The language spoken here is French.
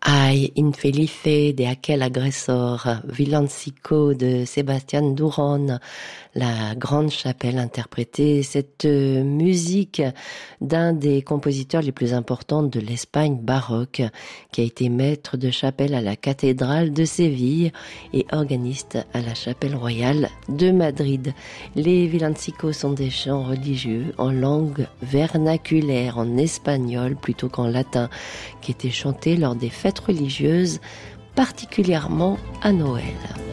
Ay infelice de aquel agresor, villancico de Sébastien Duran, la grande chapelle interprétait cette musique d'un des compositeurs les plus importants de l'Espagne baroque, qui a été maître de chapelle à la cathédrale de Séville et organiste à la chapelle royale de Madrid. Les villancicos sont des chants religieux en langue vernaculaire, en espagnol plutôt qu'en latin, qui étaient chantés lors des fêtes religieuses, particulièrement à Noël.